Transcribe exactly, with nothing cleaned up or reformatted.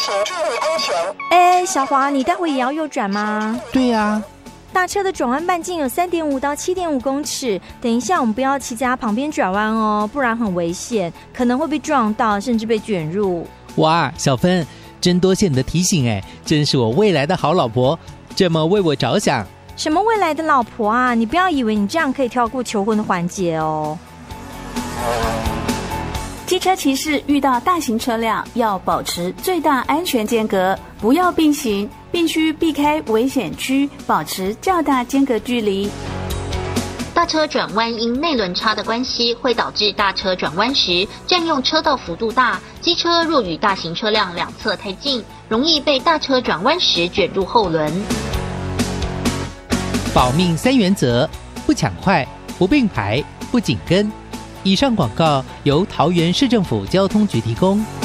请注意安全。 哎，小华，你待会也要右转吗？ 对呀、啊。 大车的转弯半径有 三点五到七点五公尺，等一下我们不要骑在它旁边转弯哦，不然很危险，可能会被撞到，甚至被卷入。 哇，小芬，真多谢你的提醒哎，真是我未来的好老婆，这么为我着想。 什么未来的老婆啊？你不要以为你这样可以跳过求婚的环节哦。 机车骑士遇到大型车辆要保持最大安全间隔，不要并行，必须避开危险区，保持较大间隔距离。 大车转弯因内轮差的关系，会导致大车转弯时占用车道幅度大，机车若与大型车辆两侧太近，容易被大车转弯时卷入后轮。 保命三原则：不抢快，不并排，不紧跟。以上广告由桃园市政府交通局提供。